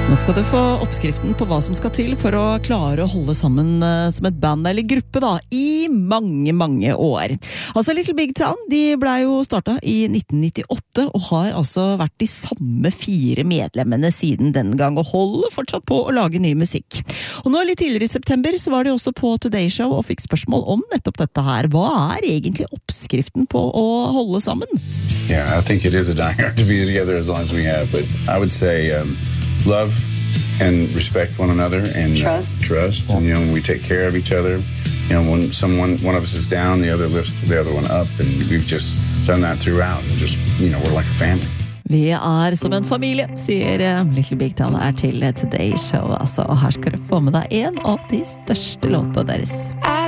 Nå skal du få oppskriften på hva som skal til for å klare å holde sammen som et band eller gruppe da, i mange, mange år. Altså Little Big Town, de ble jo startet i 1998 og har altså vært de samme 4 medlemmene siden den gang og holder fortsatt på å lage ny musikk. Og nå litt tidligere i september så var de også på Today Show og fikk spørsmål om nettopp dette her. Hva egentlig oppskriften på å holde sammen? Yeah, I think it is a diner to be together as long as we have, but I would say love and respect one another and trust. And, you know, we take care of each other. You know, when one of us is down, the other lifts the other one up, and we've just done that throughout. And just, you know, we're like a family. Vi som en familie, sier Little Big Town til Today Show, altså, og her skal du få med deg en av de største låtene deres.